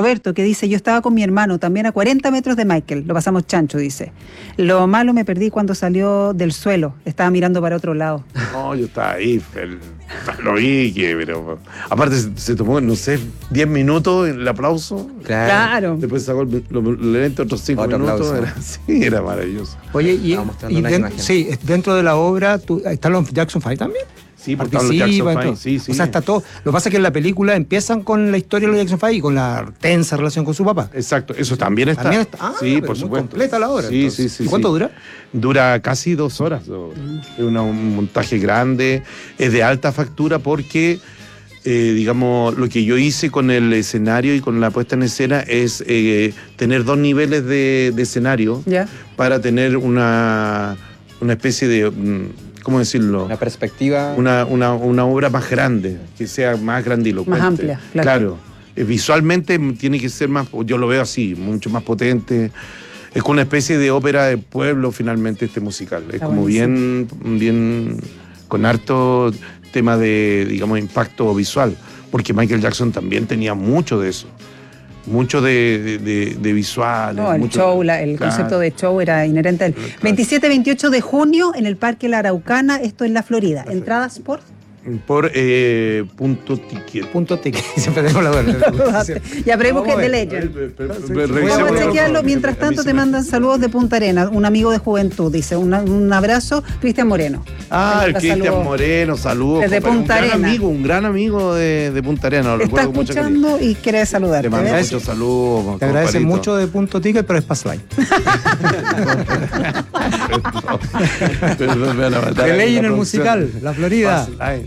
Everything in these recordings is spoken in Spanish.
Roberto, que dice: yo estaba con mi hermano también a 40 metros de Michael, lo pasamos chancho, dice. Lo malo me perdí cuando salió del suelo, estaba mirando para otro lado. No, yo estaba ahí, lo vi, pero aparte se tomó, no sé, 10 minutos el aplauso. Claro. Después sacó el lente otros 5 minutos. Era maravilloso. Oye, dentro de la obra, ¿están los Jackson 5 también? Sí, por los Jackson 5, sí. O sea, está todo. Lo que pasa es que en la película empiezan con la historia de los Jackson 5 y con la tensa relación con su papá. Exacto, eso también está. Sí, por supuesto. Completa la obra. Sí. ¿Y cuánto dura? Dura casi 2 horas. Es un montaje grande, es de alta factura porque, digamos, lo que yo hice con el escenario y con la puesta en escena es tener 2 niveles de escenario para tener una especie de... ¿cómo decirlo? Una perspectiva. Una obra más grande, que sea más grandilocuente. Más amplia, claro. Visualmente tiene que ser más, yo lo veo así, mucho más potente. Es como una especie de ópera de pueblo, finalmente, este musical. Es como bien, con harto tema de, digamos, impacto visual. Porque Michael Jackson también tenía mucho de eso. Mucho de visuales. No, el show, el concepto de show era inherente a él. 27-28 de junio en el Parque La Araucana, esto en la Florida. Perfecto. Entradas por Punto Ticket. Siempre tengo la duda. Ya, pero busquen The Legend. Vamos a chequearlo. Mientras tanto, te mandan saludos de Punta Arenas. Un amigo de juventud, dice. Un abrazo, Cristian Moreno. El Cristian Moreno, saludos. Desde Punta Arenas. Un gran amigo de Punta Arenas. Está escuchando y quiere saludarte. Te mando muchos saludos. Te agradece mucho de Punto Ticket, pero es Passline. The Legend, el musical, La Florida.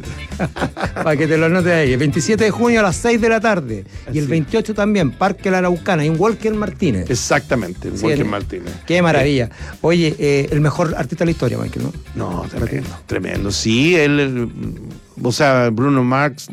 Para que te lo anotes ahí. El 27 de junio a las 6 de la tarde. Y el 28 también, Parque La Araucana, en Walker Martínez. Exactamente, en Walker Martínez. Qué maravilla. Oye, el mejor artista de la historia, Michael, ¿no? No, tremendo. Sí, él, o sea, Bruno Mars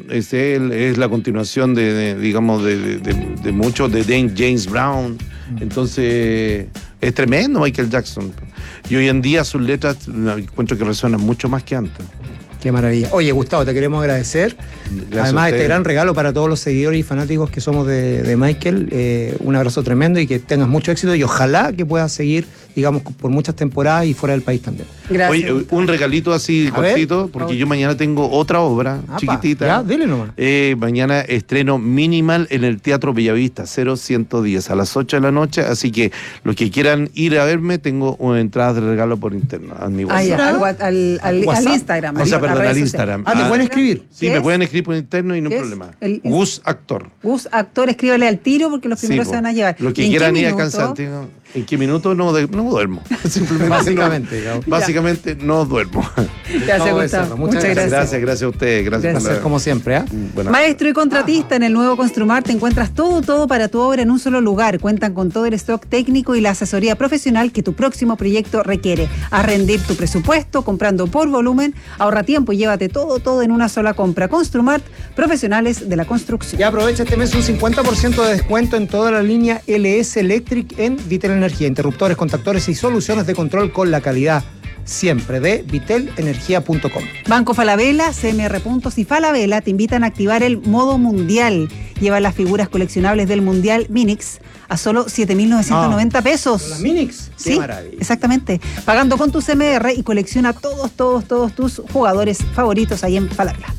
es la continuación digamos, de muchos, de James Brown. Entonces, es tremendo Michael Jackson. Y hoy en día sus letras encuentro que resuenan mucho más que antes. Qué maravilla. Oye, Gustavo, te queremos agradecer. Gracias. Además, este gran regalo para todos los seguidores y fanáticos que somos de Michael. Un abrazo tremendo y que tengas mucho éxito y ojalá que puedas seguir, digamos, por muchas temporadas y fuera del país también. Gracias. Oye, un regalito así cortito, porque yo mañana tengo otra obra chiquitita. Ya, dile nomás. Mañana estreno Minimal en el Teatro Bellavista, 0110 a las 8 de la noche. Así que los que quieran ir a verme, tengo entradas de regalo por interno. A mi WhatsApp. Al Instagram. O sea, perdón, al Instagram. ¿Te pueden escribir? Sí, me pueden escribir por interno y no hay problema. Gus Actor. Gus Actor, escríbale al tiro porque los primeros se van a llevar. Los que quieran ir a Cansancio. ¿En qué minuto? No duermo. Simplemente. Básicamente no duermo. Gracias, Gustavo. Muchas gracias. Gracias a ustedes. Gracias. Como siempre. Maestro y contratista, en el nuevo Construmar te encuentras todo para tu obra en un solo lugar. Cuentan con todo el stock técnico y la asesoría profesional que tu próximo proyecto requiere. A rendir tu presupuesto comprando por volumen. Ahorra tiempo y llévate todo en una sola compra. Construmart, profesionales de la construcción. Y aprovecha este mes un 50% de descuento en toda la línea LS Electric en Vitel Energía. Interruptores, contactores y soluciones de control con la calidad siempre de vitelenergia.com. Banco Falabella, CMR Puntos y Falabella te invitan a activar el modo mundial. Lleva las figuras coleccionables del Mundial Minix a solo 7.990 pesos. ¿Las Minix? Sí, maravilla. Exactamente. Pagando con tu CMR y colecciona todos tus jugadores favoritos ahí en Falabella.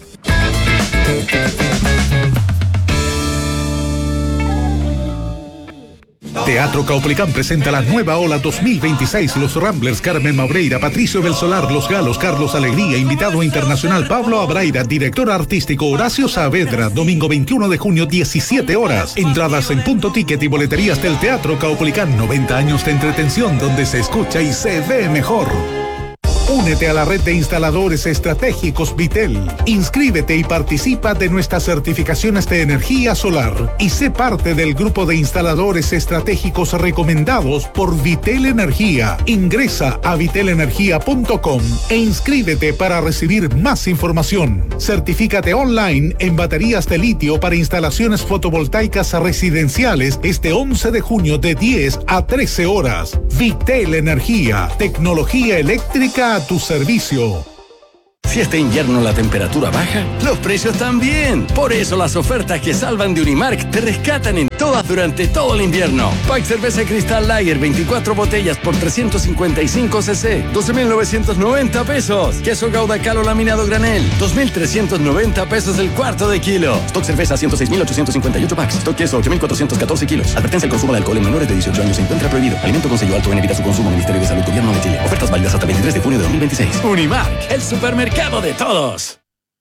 Teatro Caupolicán presenta la nueva ola 2026. Los Ramblers, Carmen Maureira, Patricio del Solar, Los Galos, Carlos Alegría, invitado internacional Pablo Abraira, director artístico Horacio Saavedra, domingo 21 de junio, 17 horas. Entradas en Punto Ticket y boleterías del Teatro Caupolicán. 90 años de entretención donde se escucha y se ve mejor. Únete a la red de instaladores estratégicos Vitel. Inscríbete y participa de nuestras certificaciones de energía solar y sé parte del grupo de instaladores estratégicos recomendados por Vitel Energía. Ingresa a vitelenergia.com e inscríbete para recibir más información. Certifícate online en baterías de litio para instalaciones fotovoltaicas residenciales este 11 de junio de 10 a 13 horas. Vitel Energía, tecnología eléctrica a tu servicio. Si este invierno la temperatura baja, los precios también. Por eso las ofertas que salvan de Unimark te rescatan en todas durante todo el invierno. Pack cerveza Cristal Lager, 24 botellas por 355 cc, 12.990 pesos. Queso Gouda Calo laminado granel, 2.390 pesos el cuarto de kilo. Stock cerveza, 106.858 packs. Stock queso, 8.414 kilos. Advertencia: el consumo de alcohol en menores de 18 años se encuentra prohibido. Alimento con sello alto en evita su consumo. Ministerio de Salud, Gobierno de Chile. Ofertas válidas hasta el 23 de junio de 2026. Unimark, el supermercado de todos.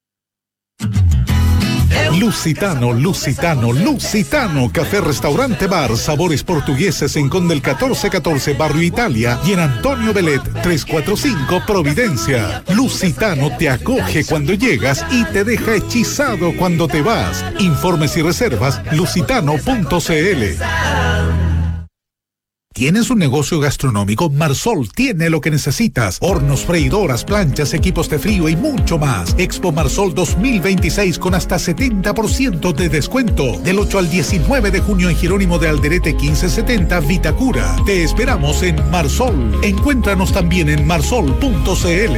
Lusitano, Café Restaurante Bar, sabores portugueses en Conde el 1414, Barrio Italia, y en Antonio Belet 345, Providencia. Lusitano te acoge cuando llegas y te deja hechizado cuando te vas. Informes y reservas, lusitano.cl. ¿Tienes un negocio gastronómico? Marsol tiene lo que necesitas. Hornos, freidoras, planchas, equipos de frío y mucho más. Expo Marsol 2026 con hasta 70% de descuento. Del 8 al 19 de junio en Jerónimo de Alderete 1570, Vitacura. Te esperamos en Marsol. Encuéntranos también en marsol.cl.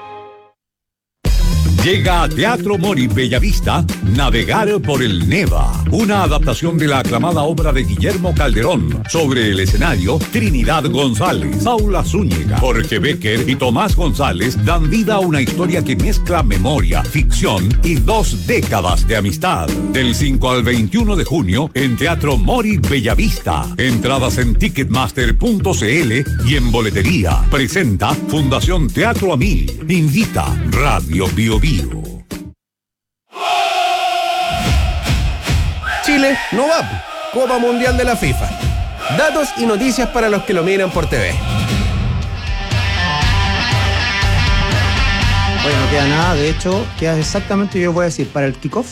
Llega a Teatro Mori Bellavista, Navegar por el Neva, una adaptación de la aclamada obra de Guillermo Calderón. Sobre el escenario, Trinidad González, Paula Zúñiga, Jorge Becker y Tomás González dan vida a una historia que mezcla memoria, ficción y 2 décadas de amistad. Del 5 al 21 de junio en Teatro Mori Bellavista. Entradas en ticketmaster.cl y en boletería. Presenta Fundación Teatro a Mí. Invita Radio Bio Bio. Chile no va. Copa Mundial de la FIFA. Datos y noticias para los que lo miran por TV. Bueno, no queda nada, de hecho, queda exactamente, yo lo voy a decir, para el kickoff,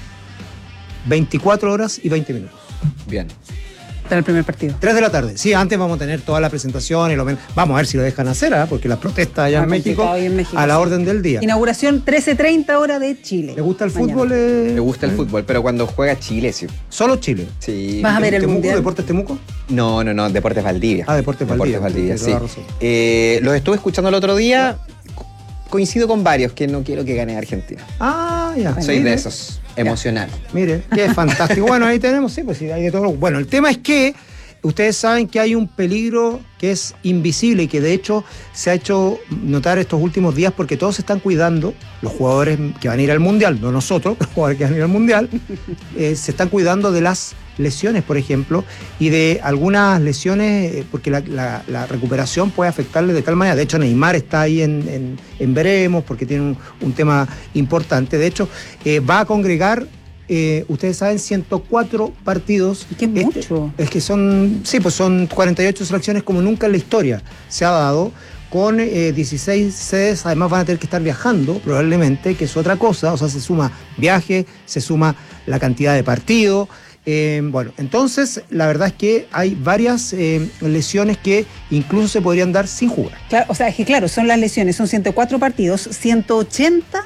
24 horas y 20 minutos. Bien. Para el primer partido. 3 de la tarde. Sí, antes vamos a tener toda la presentación y vamos a ver si lo dejan hacer, porque las protestas allá en México, a la orden del día. Inauguración 13:30 hora de Chile. ¿Le gusta el fútbol? Me gusta el fútbol, pero cuando juega Chile, sí. ¿Solo Chile? Sí. ¿Vas a ver el ¿Temuco? mundial? ¿Deportes Temuco? No, Deportes Valdivia. Deportes Valdivia, sí. Los estuve escuchando el otro día. Coincido con varios que no quiero que gane Argentina. Ya. Soy de esos. Emocional. Mire, qué fantástico. Bueno, ahí tenemos, sí, pues sí, hay de todo. Bueno, el tema es que ustedes saben que hay un peligro que es invisible y que de hecho se ha hecho notar estos últimos días porque todos se están cuidando, los jugadores que van a ir al Mundial, no nosotros, los jugadores que van a ir al Mundial, se están cuidando de las lesiones, por ejemplo, y de algunas lesiones, porque la recuperación puede afectarle de tal manera. De hecho, Neymar está ahí en veremos, porque tiene un tema importante. De hecho, va a congregar, ustedes saben, 104 partidos. ¿Qué es mucho? Es que son 48 selecciones como nunca en la historia se ha dado, con 16 sedes. Además van a tener que estar viajando, probablemente, que es otra cosa. O sea, se suma viaje, se suma la cantidad de partidos. Bueno, entonces la verdad es que hay varias lesiones que incluso se podrían dar sin jugar. Claro, o sea, es que claro, son las lesiones, son 104 partidos, 180,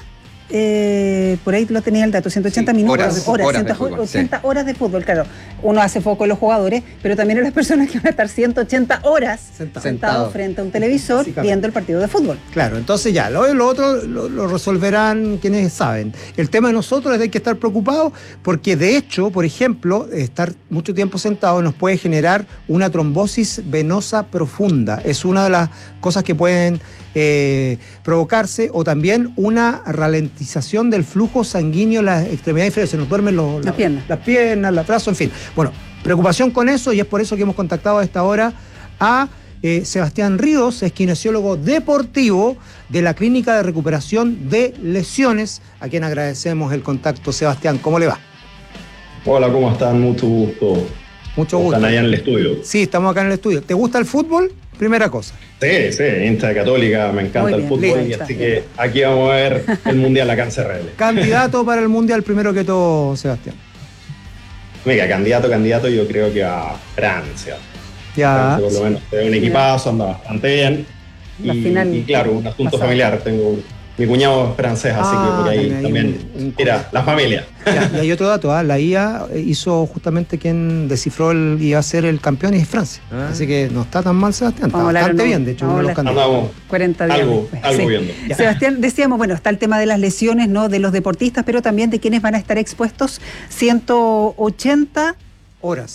por ahí lo tenía el dato, 180 sí, minutos, horas de fútbol, 180 horas de fútbol, claro. Uno hace foco en los jugadores, pero también en las personas que van a estar 180 horas sentados frente a un televisor viendo el partido de fútbol. Claro, entonces ya, lo otro lo resolverán quienes saben. El tema de nosotros es que hay que estar preocupados porque de hecho, por ejemplo, estar mucho tiempo sentado nos puede generar una trombosis venosa profunda. Es una de las cosas que pueden provocarse, o también una ralentización del flujo sanguíneo en las extremidades inferiores. Se nos duermen las piernas, los brazos, en fin. Bueno, preocupación con eso, y es por eso que hemos contactado a esta hora a Sebastián Ríos, es kinesiólogo deportivo de la Clínica de Recuperación de Lesiones, a quien agradecemos el contacto. Sebastián, ¿cómo le va? Hola, ¿cómo están? Mucho gusto. Mucho gusto. ¿Están allá en el estudio? Sí, estamos acá en el estudio. ¿Te gusta el fútbol? Primera cosa. Sí, hincha de Católica, me encanta el fútbol, y así que aquí vamos a ver el Mundial acá en CRL. Candidato para el Mundial primero que todo, Sebastián. Mira, candidato, yo creo que a Francia. Ya. Francia, por lo menos, es un equipazo, anda bastante bien. Y claro, un asunto familiar. Tengo mi cuñado es francés, así que por ahí también. Mira, la familia. Y hay otro dato, la IA hizo justamente quien descifró iba a ser el campeón, y es Francia. Así que no está tan mal, Sebastián, está bastante bien, de hecho, uno de los candidatos. Andamos 40 días algo viendo. Sebastián, decíamos, bueno, está el tema de las lesiones, ¿no?, de los deportistas, pero también de quienes van a estar expuestos 180 horas.